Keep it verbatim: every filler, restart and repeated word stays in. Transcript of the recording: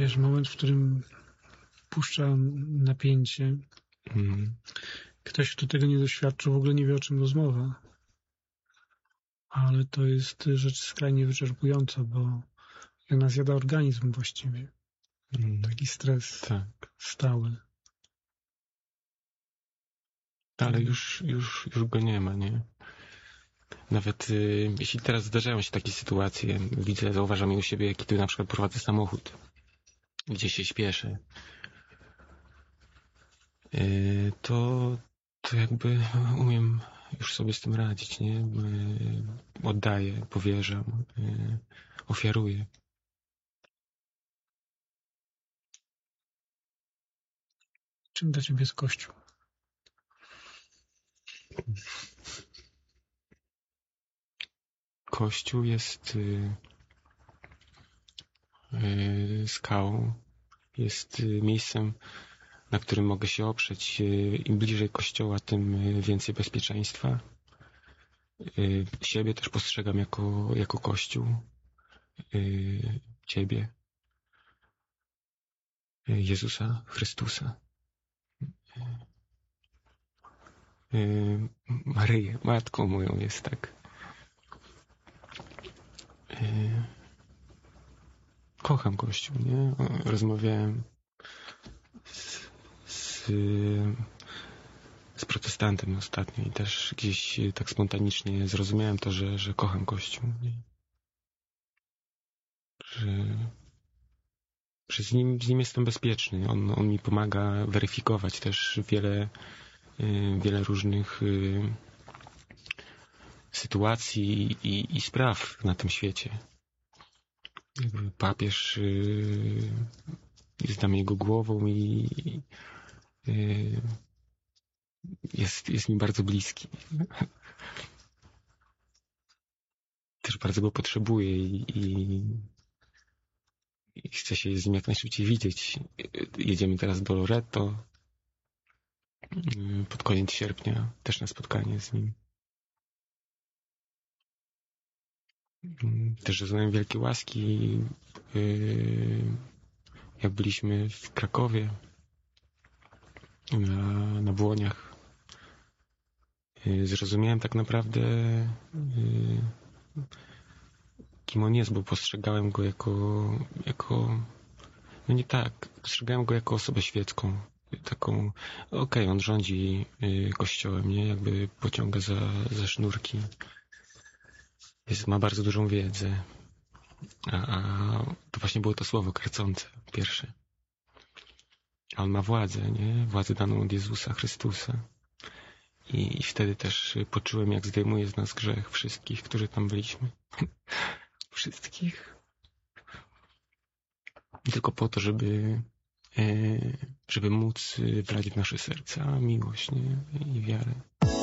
wiesz, moment, w którym puszcza napięcie. Mm. Ktoś, kto tego nie doświadczył, w ogóle nie wie, o czym rozmowa. Ale to jest rzecz skrajnie wyczerpująca, bo ona zjada organizm właściwie. Mm. Taki stres Tak. stały. Ale już, już, już go nie ma, nie? Nawet y, jeśli teraz zdarzają się takie sytuacje, widzę, zauważam je u siebie, kiedy na przykład prowadzę samochód, gdzie się śpieszę, y, to, to jakby umiem już sobie z tym radzić, nie? Y, oddaję, powierzam, y, ofiaruję. Czym dla ciebie jest Kościół? Kościół jest y, y, skałą, jest y, miejscem, na którym mogę się oprzeć. Y, Im bliżej Kościoła, tym y, więcej bezpieczeństwa. Y, siebie też postrzegam jako, jako Kościół. Y, Ciebie. Y, Jezusa Chrystusa. Y, Maryję, matką moją jest, tak. Y, Kocham Kościół, nie? Rozmawiałem z, z, z protestantem ostatnio i też gdzieś tak spontanicznie zrozumiałem to, że, że kocham Kościół, nie? Że, że z nim, z nim jestem bezpieczny. On, on mi pomaga weryfikować też wiele, wiele różnych sytuacji i, i spraw na tym świecie. Papież jest dla mnie jego głową i jest, jest mi bardzo bliski. Też bardzo go potrzebuję i, i, i chcę się z nim jak najszybciej widzieć. Jedziemy teraz do Loreto pod koniec sierpnia, też na spotkanie z nim. Też doznałem wielkiej łaski, jak byliśmy w Krakowie na, na Błoniach. Zrozumiałem tak naprawdę, kim on jest, bo postrzegałem go jako, jako no nie tak, postrzegałem go jako osobę świecką, taką, okej, okay, on rządzi kościołem, nie, jakby pociąga za, za sznurki, jest, ma bardzo dużą wiedzę, a, a to właśnie było to słowo karcące, pierwsze. A on ma władzę, nie, władzę daną od Jezusa Chrystusa. I, I wtedy też poczułem, jak zdejmuje z nas grzech wszystkich, którzy tam byliśmy. Wszystkich. Tylko po to, żeby, żeby móc wlać w nasze serca miłość, nie? I wiarę.